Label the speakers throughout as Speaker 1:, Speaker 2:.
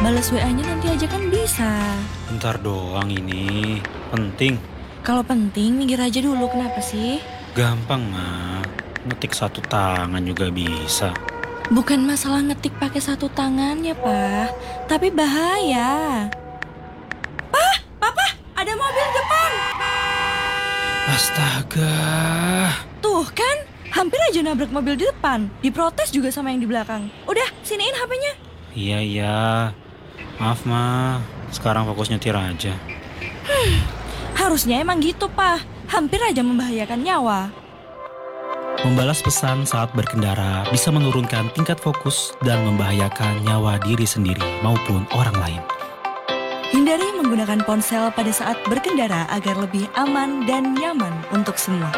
Speaker 1: balas WA-nya nanti aja kan bisa.
Speaker 2: Bentar doang ini. Penting.
Speaker 1: Kalau penting, minggir aja dulu. Kenapa sih?
Speaker 2: Gampang, Ma. Ngetik satu tangan juga bisa.
Speaker 1: Bukan masalah ngetik pakai satu tangan ya, Pak. Tapi bahaya. Pak, Papa, ada mobil depan.
Speaker 2: Astaga.
Speaker 1: Tuh kan, hampir aja nabrak mobil di depan. Diprotes juga sama yang di belakang. Udah, siniin HP-nya.
Speaker 2: Iya. Maaf, Ma. Sekarang fokus nyetir aja.
Speaker 1: Harusnya emang gitu, Pak. Hampir aja membahayakan nyawa.
Speaker 3: Membalas pesan saat berkendara bisa menurunkan tingkat fokus dan membahayakan nyawa diri sendiri maupun orang lain.
Speaker 1: Hindari menggunakan ponsel pada saat berkendara agar lebih aman dan nyaman untuk semua.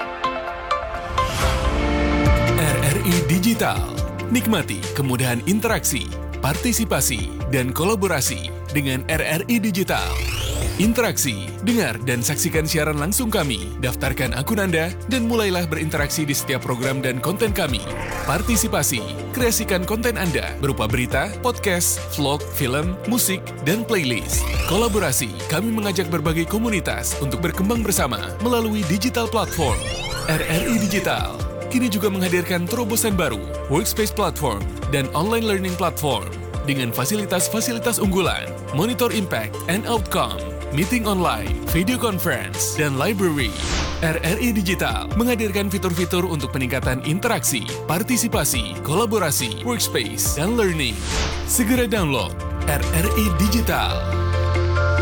Speaker 4: RRI Digital. Nikmati kemudahan interaksi, partisipasi, dan kolaborasi dengan RRI Digital. Interaksi, dengar dan saksikan siaran langsung kami, daftarkan akun Anda, dan mulailah berinteraksi di setiap program dan konten kami. Partisipasi, kreasikan konten Anda berupa berita, podcast, vlog, film, musik, dan playlist. Kolaborasi, kami mengajak berbagai komunitas untuk berkembang bersama melalui digital platform. RRI Digital kini juga menghadirkan terobosan baru, workspace platform, dan online learning platform dengan fasilitas-fasilitas unggulan, monitor impact and outcome, meeting online, video conference, dan library. RRI Digital menghadirkan fitur-fitur untuk peningkatan interaksi, partisipasi, kolaborasi, workspace, dan learning. Segera download RRI Digital.